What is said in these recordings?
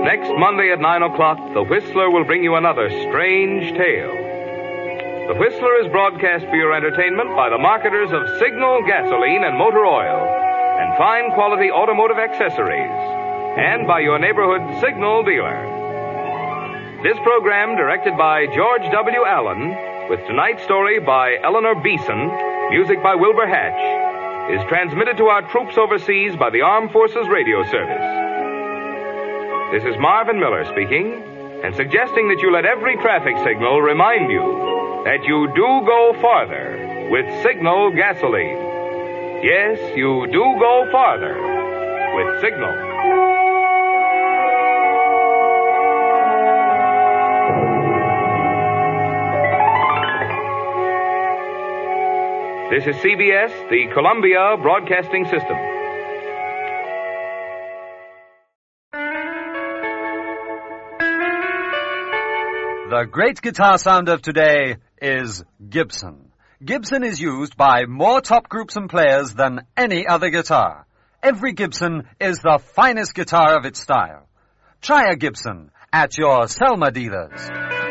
Next Monday at 9 o'clock, The Whistler will bring you another strange tale. The Whistler is broadcast for your entertainment by the marketers of Signal gasoline and motor oil and fine quality automotive accessories, and by your neighborhood Signal dealer. This program, directed by George W. Allen, with tonight's story by Eleanor Beeson, music by Wilbur Hatch, is transmitted to our troops overseas by the Armed Forces Radio Service. This is Marvin Miller speaking, and suggesting that you let every traffic signal remind you that you do go farther with Signal gasoline. Yes, you do go farther with Signal. This is CBS, the Columbia Broadcasting System. The great guitar sound of today is Gibson. Gibson is used by more top groups and players than any other guitar. Every Gibson is the finest guitar of its style. Try a Gibson at your Selma dealers.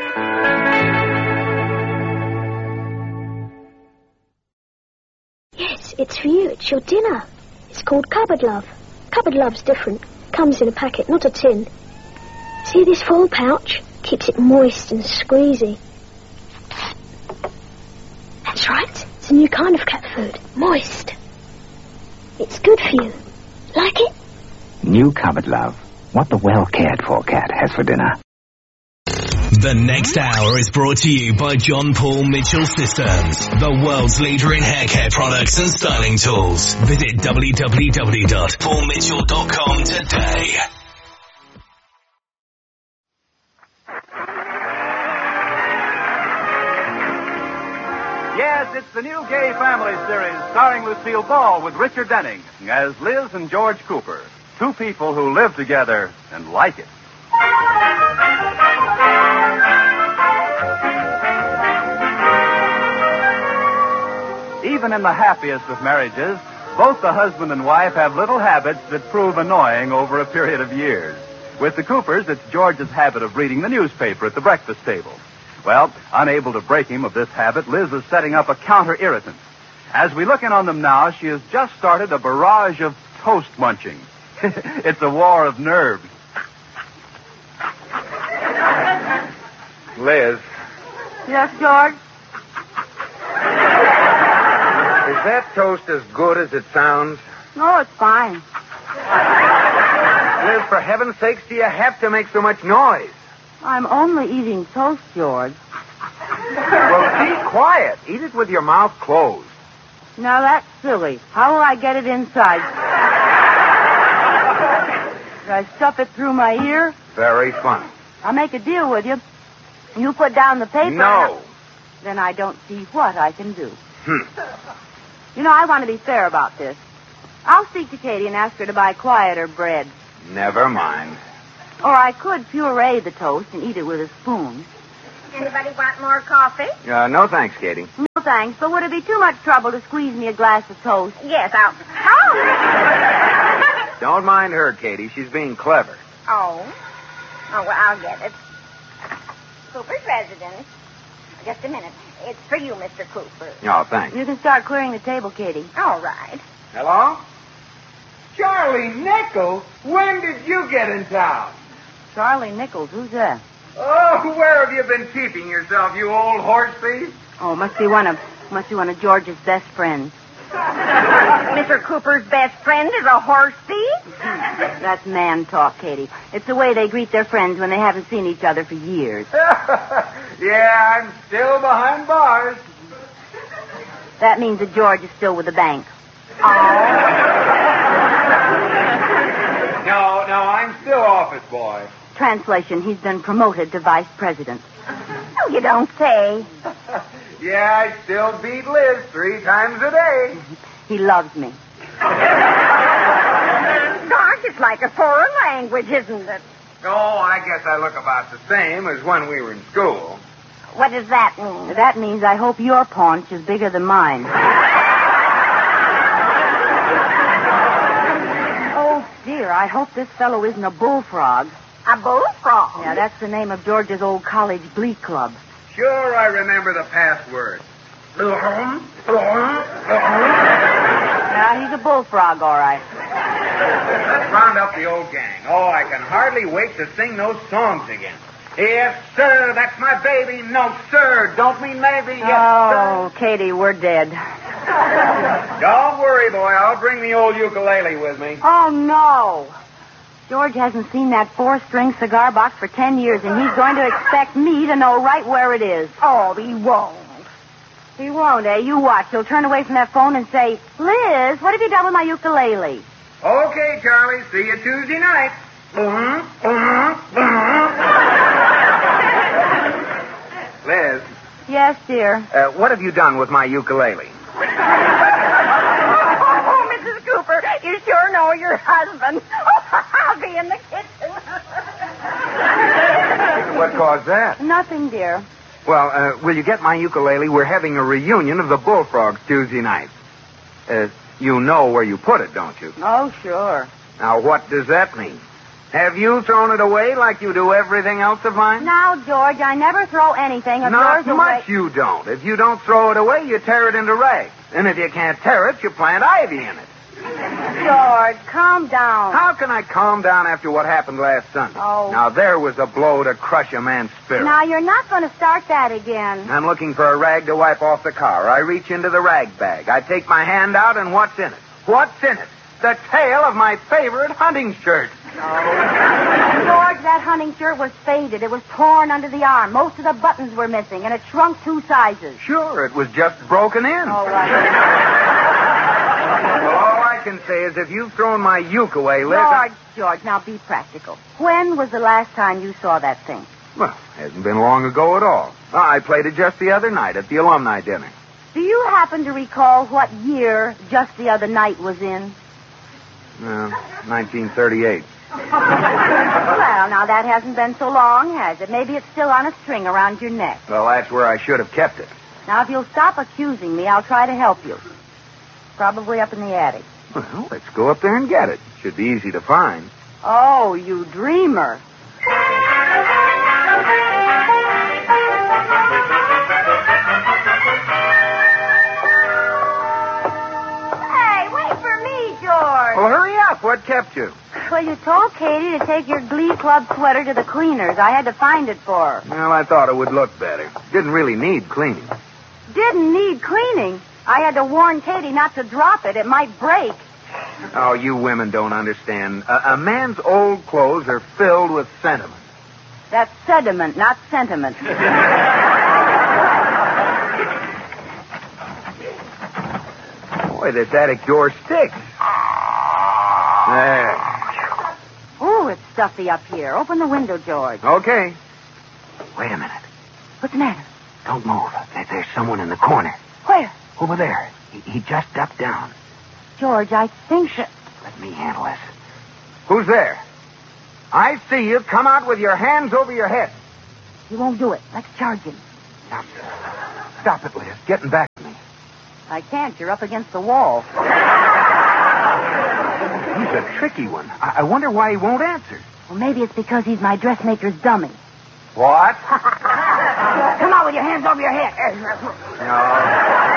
Yes, it's for you. It's your dinner. It's called Cupboard Love. Cupboard Love's different. Comes in a packet, not a tin. See this foil pouch? Keeps it moist and squeezy. That's right. It's a new kind of cat food. Moist. It's good for you. Like it? New Cupboard Love. What the well-cared-for cat has for dinner. The next hour is brought to you by John Paul Mitchell Systems, the world's leader in hair care products and styling tools. Visit www.paulmitchell.com today. Yes, it's the new Gay Family series starring Lucille Ball with Richard Denning as Liz and George Cooper, two people who live together and like it. Even in the happiest of marriages, both the husband and wife have little habits that prove annoying over a period of years. With the Coopers, it's George's habit of reading the newspaper at the breakfast table. Well, unable to break him of this habit, Liz is setting up a counter-irritant. As we look in on them now, she has just started a barrage of toast munching. It's a war of nerves. Liz. Yes, George? Is that toast as good as it sounds? No, it's fine. Liz, for heaven's sakes, do you have to make so much noise? I'm only eating toast, George. Well, be quiet. Eat it with your mouth closed. Now, that's silly. How will I get it inside? Should I stuff it through my ear? Very funny. I'll make a deal with you. You put down the paper. No. Then I don't see what I can do. You know, I want to be fair about this. I'll speak to Katie and ask her to buy quieter bread. Never mind. Or I could puree the toast and eat it with a spoon. Anybody want more coffee? No thanks, Katie. No, thanks. But would it be too much trouble to squeeze me a glass of toast? Yes, I'll... Oh! Don't mind her, Katie. She's being clever. Oh, well, I'll get it. Cooper's residence. Just a minute. It's for you, Mr. Cooper. Oh, thanks. You can start clearing the table, Katie. All right. Hello? Charlie Nichols? When did you get in town? Charlie Nichols, who's that? Oh, where have you been keeping yourself, you old horse thief? Oh, must be one of George's best friends. Mr. Cooper's best friend is a horse thief? That's man talk, Katie. It's the way they greet their friends when they haven't seen each other for years. Yeah, I'm still behind bars. That means that George is still with the bank. No, I'm still office boy. Translation, he's been promoted to vice president. Oh, you don't say. Yeah, I still beat Liz 3 times a day. He loves me. Gosh, it's like a foreign language, isn't it? Oh, I guess I look about the same as when we were in school. What does that mean? That means I hope your paunch is bigger than mine. Oh, dear, I hope this fellow isn't a bullfrog. A bullfrog. Yeah, that's the name of George's old college glee club. Sure, I remember the password. Yeah, he's a bullfrog, all right. Let's round up the old gang. Oh, I can hardly wait to sing those songs again. Yes, sir, that's my baby. No, sir, don't mean maybe. Yes, Oh, Katie, we're dead. sir. Don't worry, boy. I'll bring the old ukulele with me. Oh, no. George hasn't seen that 4-string cigar box for 10 years, and he's going to expect me to know right where it is. Oh, he won't. He won't, eh? You watch. He'll turn away from that phone and say, Liz, what have you done with my ukulele? Okay, Charlie. See you Tuesday night. Liz, Yes, dear. what have you done with my ukulele? Oh, Mrs. Cooper, you sure know your husband. I'll be in the kitchen. What caused that? Nothing, dear. Well, will you get my ukulele? We're having a reunion of the Bullfrogs Tuesday night. You know where you put it, don't you? Oh, sure. Now, what does that mean? Have you thrown it away like you do everything else of mine? Now, George, I never throw anything of Not yours much away. you don't. If you don't throw it away, you tear it into rags. And if you can't tear it, you plant ivy in it. George, calm down. How can I calm down after what happened last Sunday? Oh. Now, there was a blow to crush a man's spirit. Now, you're not going to start that again. I'm looking for a rag to wipe off the car. I reach into the rag bag. I take my hand out, and what's in it? What's in it? The tail of my favorite hunting shirt. George, that hunting shirt was faded. It was torn under the arm. Most of the buttons were missing, and it shrunk 2 sizes. Sure, it was just broken in. All right. Well, all I can say is if you've thrown my uke away, Liz... George, now be practical. When was the last time you saw that thing? Well, hasn't been long ago at all. I played it just the other night at the alumni dinner. Do you happen to recall what year Just the Other Night was in? 1938. Well, now that hasn't been so long, has it? Maybe it's still on a string around your neck. Well, that's where I should have kept it. Now, if you'll stop accusing me, I'll try to help you. Probably up in the attic. Well, let's go up there and get it. Should be easy to find. Oh, you dreamer. Hey, wait for me, George. Well, hurry up. What kept you? Well, you told Katie to take your Glee Club sweater to the cleaners. I had to find it for her. Well, I thought it would look better. Didn't really need cleaning. Didn't need cleaning. I had to warn Katie not to drop it. It might break. Oh, you women don't understand. A man's old clothes are filled with sentiment. That's sediment, not sentiment. Boy, this attic door sticks. There. Oh, it's stuffy up here. Open the window, George. Okay. Wait a minute. What's the matter? Don't move. There's someone in the corner. Where? Over there. He just ducked down. George, I think that... Let me handle this. Who's there? I see you. Come out with your hands over your head. He won't do it. Let's charge him. Stop it, Liz. Getting back to me. I can't. You're up against the wall. He's a tricky one. I wonder why he won't answer. Well, maybe it's because he's my dressmaker's dummy. What? Come on with your hands over your head. No.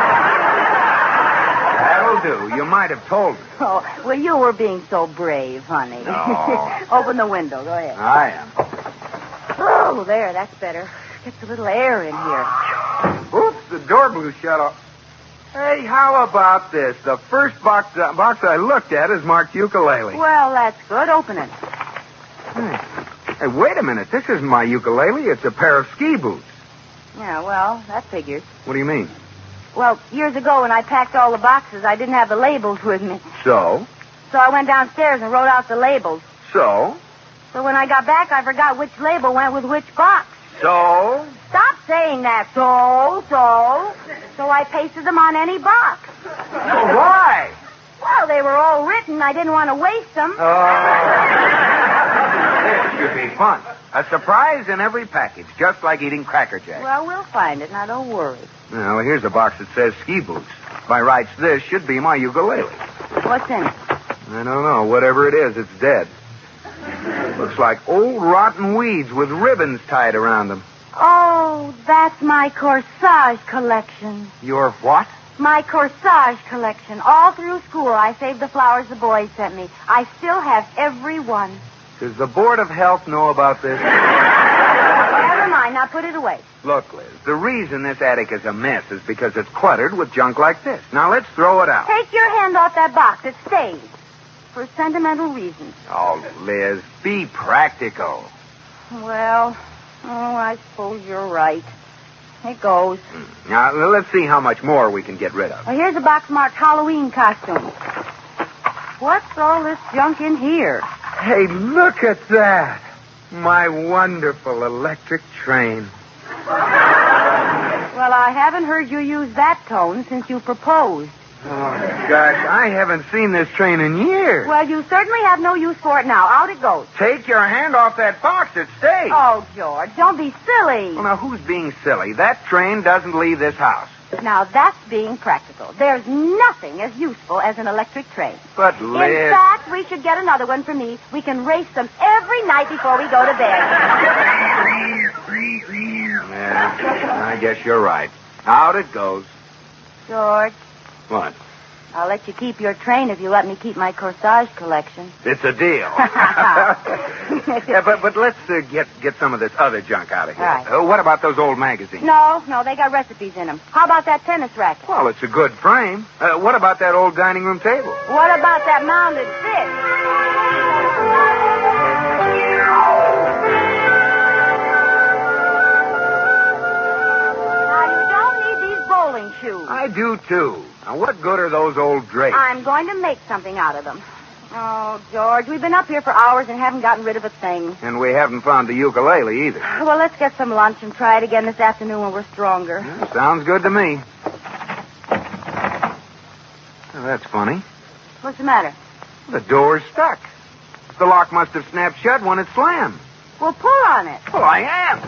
That'll do. You might have told me. Oh, well, you were being so brave, honey. No. Open the window. Go ahead. I am. Oh, there. That's better. Gets a little air in here. Oops, the door blew shut off. Hey, how about this? The first box I looked at is marked ukulele. Well, that's good. Open it. Hey, wait a minute. This isn't my ukulele. It's a pair of ski boots. Yeah, well, that figures. What do you mean? Well, years ago when I packed all the boxes, I didn't have the labels with me. So? So I went downstairs and wrote out the labels. So? So when I got back, I forgot which label went with which box. So? Stop saying that. So I pasted them on any box. Why? Well, they were all written. I didn't want to waste them. This should be fun. A surprise in every package, just like eating Cracker Jacks. Well, we'll find it. Now, don't worry. Well, here's a box that says ski boots. If I writes this, should be my ukulele. What's in it? I don't know. Whatever it is, it's dead. Looks like old rotten weeds with ribbons tied around them. Oh, that's my corsage collection. Your what? My corsage collection. All through school, I saved the flowers the boys sent me. I still have every one. Does the Board of Health know about this? Never mind. Now put it away. Look, Liz, the reason this attic is a mess is because it's cluttered with junk like this. Now, let's throw it out. Take your hand off that box. It stays. For sentimental reasons. Oh, Liz, be practical. Well, I suppose you're right. It goes. Now, let's see how much more we can get rid of. Well, here's a box marked Halloween costumes. What's all this junk in here? Hey, look at that. My wonderful electric train. Well, I haven't heard you use that tone since you proposed. Oh, gosh, I haven't seen this train in years. Well, you certainly have no use for it now. Out it goes. Take your hand off that box. It stays. Oh, George, don't be silly. Well, now, who's being silly? That train doesn't leave this house. Now, that's being practical. There's nothing as useful as an electric train. But, Liz... In fact, we should get another one for me. We can race them every night before we go to bed. Yeah, I guess you're right. Out it goes. George. What? I'll let you keep your train if you let me keep my corsage collection. It's a deal. Yeah, but let's get some of this other junk out of here. Right. What about those old magazines? No, they got recipes in them. How about that tennis racket? Well, it's a good frame. What about that old dining room table? What about that mounted fish? Now, you don't need these bowling shoes. I do, too. Now, what good are those old drapes? I'm going to make something out of them. Oh, George, we've been up here for hours and haven't gotten rid of a thing. And we haven't found the ukulele either. Well, let's get some lunch and try it again this afternoon when we're stronger. Yeah, sounds good to me. Well, that's funny. What's the matter? The door's stuck. The lock must have snapped shut when it slammed. Well, pull on it. Well, I am.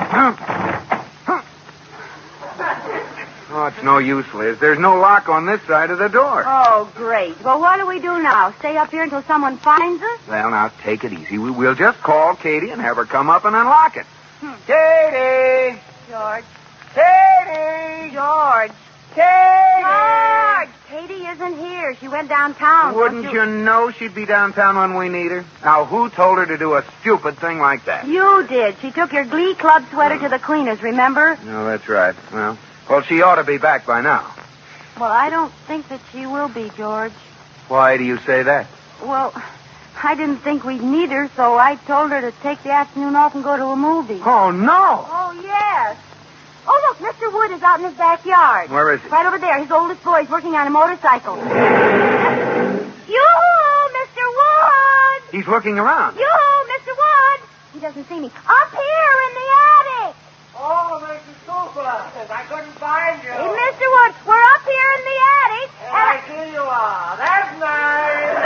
Oh, it's no use, Liz. There's no lock on this side of the door. Oh, great. Well, what do we do now? Stay up here until someone finds us? Well, now, take it easy. We'll just call Katie and have her come up and unlock it. Katie! George. Katie! George. Katie! George! Katie isn't here. She went downtown. Wouldn't you know she'd be downtown when we need her? Now, who told her to do a stupid thing like that? You did. She took your Glee Club sweater to the cleaners, remember? No, that's right. Well, she ought to be back by now. Well, I don't think that she will be, George. Why do you say that? Well, I didn't think we'd need her, so I told her to take the afternoon off and go to a movie. Oh, no! Oh, yes. Oh, look, Mr. Wood is out in his backyard. Where is he? Right over there. His oldest boy's working on a motorcycle. Yoo-hoo, Mr. Wood! He's looking around. Yoo-hoo, Mr. Wood! He doesn't see me. Up here in the attic! Oh, Mrs. Cooper, I couldn't find you. Hey, Mr. Wood, we're up here in the attic. I see you are. That's nice.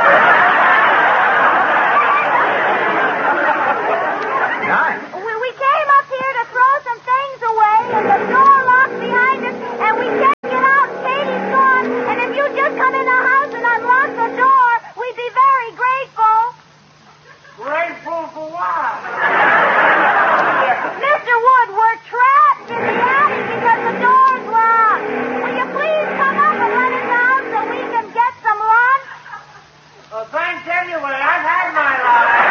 Nice. We came up here to throw some things away, and the door locked behind us, and we can't get out. Katie's gone, and if you'd just come in the house and unlock the door, we'd be very grateful. Grateful for what? Mr. Wood, we're trapped in the attic because the door's locked. Will you please come up and let us out so we can get some lunch? Well, thanks anyway. I've had my lunch.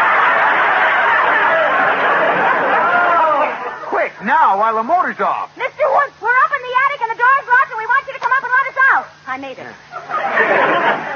Quick, now, while the motor's off. Mr. Wood, we're up in the attic and the door's locked, and we want you to come up and let us out. I made it.